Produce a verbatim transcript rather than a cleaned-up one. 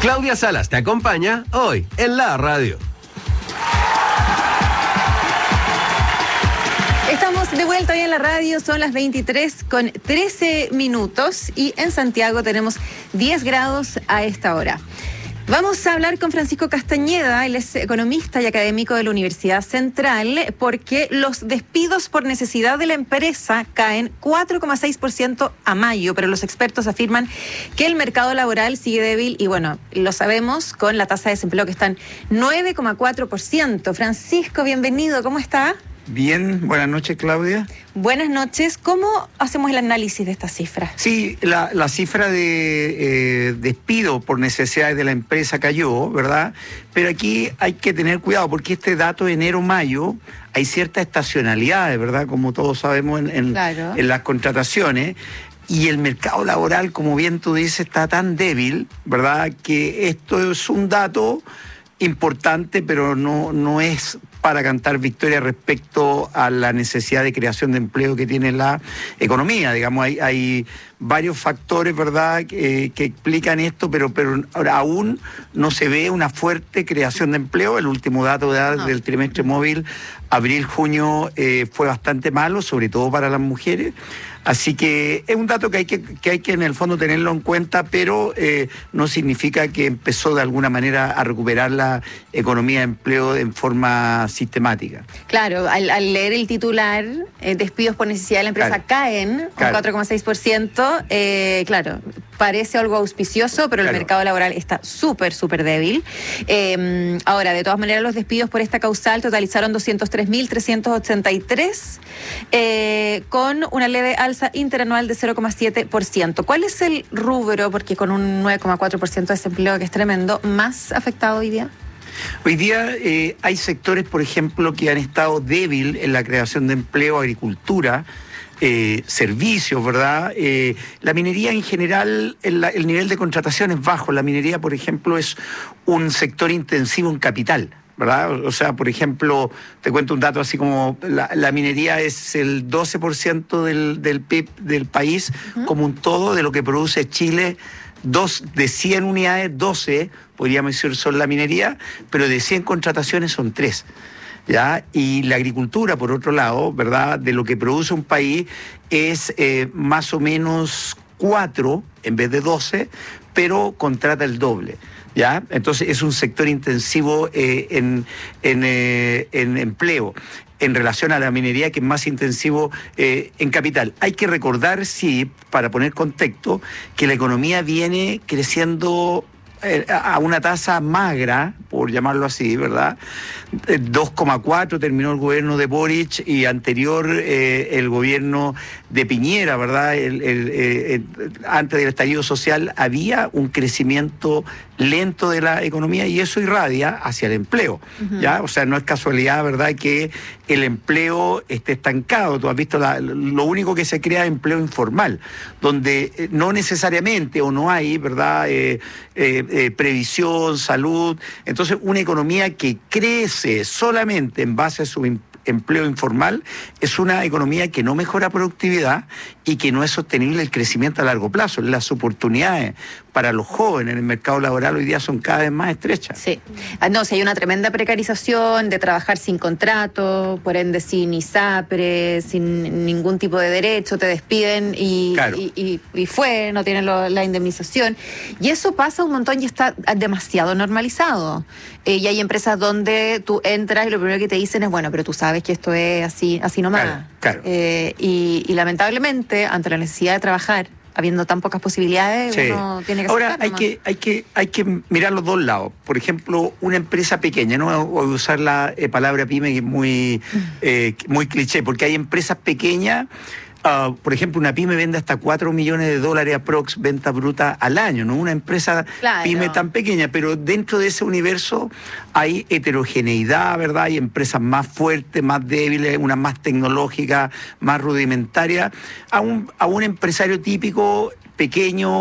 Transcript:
Claudia Salas te acompaña hoy en la radio. Estamos de vuelta hoy en la radio, son las veintitrés con trece minutos y en Santiago tenemos diez grados a esta hora. Vamos a hablar con Francisco Castañeda, él es economista y académico de la Universidad Central, porque los despidos por necesidad de la empresa caen cuatro coma seis por ciento a mayo, pero los expertos afirman que el mercado laboral sigue débil y bueno, lo sabemos con la tasa de desempleo que está en nueve coma cuatro por ciento. Francisco, bienvenido, ¿cómo está? Bien, buenas noches, Claudia. Buenas noches. ¿Cómo hacemos el análisis de estas cifras? Sí, la, la cifra de eh, despido por necesidades de la empresa cayó, ¿verdad? Pero aquí hay que tener cuidado porque este dato de enero-mayo hay cierta estacionalidad, ¿verdad? Como todos sabemos en, en, claro. en las contrataciones. Y el mercado laboral, como bien tú dices, está tan débil, ¿verdad? Que esto es un dato importante, pero no, no es para cantar victoria respecto a la necesidad de creación de empleo que tiene la economía. Digamos, hay, hay varios factores, ¿verdad?, que, que explican esto, pero, pero aún no se ve una fuerte creación de empleo. El último dato de, no. del trimestre móvil, abril-junio, eh, fue bastante malo, sobre todo para las mujeres. Así que es un dato que hay que, que hay que en el fondo tenerlo en cuenta, pero eh, no significa que empezó de alguna manera a recuperar la economía de empleo en forma sistemática. Claro, al, al leer el titular, eh, despidos por necesidad de la empresa claro. caen un claro. cuatro coma seis por ciento, eh, claro, parece algo auspicioso, pero claro. el mercado laboral está súper, súper débil. Eh, ahora, de todas maneras, los despidos por esta causal totalizaron doscientos tres mil trescientos ochenta y tres, eh, con una leve alza interanual de cero coma siete por ciento. ¿Cuál es el rubro, porque con un nueve coma cuatro por ciento de desempleo que es tremendo, más afectado hoy día? Hoy día eh, hay sectores, por ejemplo, que han estado débil en la creación de empleo, agricultura, eh, servicios, ¿verdad? Eh, la minería en general, el, el nivel de contratación es bajo. La minería, por ejemplo, es un sector intensivo en capital, ¿verdad? O sea, por ejemplo, te cuento un dato así como la, la minería es el doce por ciento del, del P I B del país, uh-huh. como un todo, de lo que produce Chile. Dos, de cien unidades, doce, podríamos decir, son la minería, pero de cien contrataciones son tres. ¿Ya? Y la agricultura, por otro lado, ¿verdad?, de lo que produce un país es eh, más o menos cuatro en vez de doce, pero contrata el doble. ¿Ya? Entonces es un sector intensivo eh, en, en, eh, en empleo en relación a la minería, que es más intensivo eh, en capital. Hay que recordar, sí, para poner contexto, que la economía viene creciendo eh, a una tasa magra, por llamarlo así, ¿verdad? dos coma cuatro terminó el gobierno de Boric y anterior eh, el gobierno de Piñera, ¿verdad? El, el, eh, el, antes del estallido social había un crecimiento lento de la economía y eso irradia hacia el empleo, uh-huh. ¿ya? O sea, no es casualidad, ¿verdad?, que el empleo esté estancado. Tú has visto, la, lo único que se crea es empleo informal, donde no necesariamente o no hay, ¿verdad?, eh, eh, eh, previsión, salud. Entonces, una economía que crece solamente en base a su empleo informal es una economía que no mejora productividad y que no es sostenible el crecimiento a largo plazo. Las oportunidades para los jóvenes en el mercado laboral hoy día son cada vez más estrechas. Sí. No, si hay una tremenda precarización de trabajar sin contrato, por ende sin ISAPRE, sin ningún tipo de derecho, te despiden y, claro. y, y, y fue, no tienen lo, la indemnización. Y eso pasa un montón y está demasiado normalizado. Eh, y hay empresas donde tú entras y lo primero que te dicen es, bueno, pero tú sabes que esto es así, así nomás. Claro, claro. Eh, y, y lamentablemente, ante la necesidad de trabajar, habiendo tan pocas posibilidades, sí. uno tiene que Ahora hay que, hay que hay que mirar los dos lados. Por ejemplo, una empresa pequeña, no voy a usar la eh, palabra pyme, que es muy, eh, muy cliché, porque hay empresas pequeñas. Uh, por ejemplo, una pyme vende hasta cuatro millones de dólares aprox venta bruta al año, ¿no? Una empresa claro. pyme tan pequeña, pero dentro de ese universo hay heterogeneidad, ¿verdad? Hay empresas más fuertes, más débiles, una más tecnológica, más rudimentaria. A un, a un empresario típico pequeño